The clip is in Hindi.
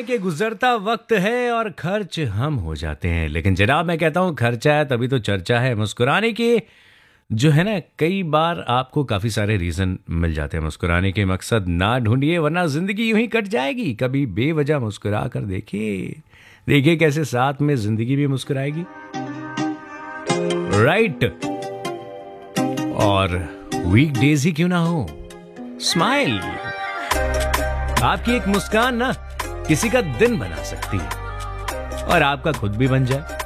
हैं कि गुजरता वक्त है और खर्च हम हो जाते हैं, लेकिन जनाब मैं कहता हूँ खर्चा है तभी तो चर्चा है। मुस्कुराने के जो है ना, कई बार आपको काफ़ी सारे रीज़न मिल जाते हैं मुस्कुराने के। मकसद ना ढूंढिए वरना ज़िंदगी यूं ही कट जाएगी। कभी बेवजह मुस्कुरा कर देखिए, देखिए कैसे साथ में ज़िंदगी भी मुस्कुराएगी। राइट। और वीकडेज ही क्यों ना हो, स्माइल। आपकी एक मुस्कान ना किसी का दिन बना सकती है और आपका खुद भी बन जाए।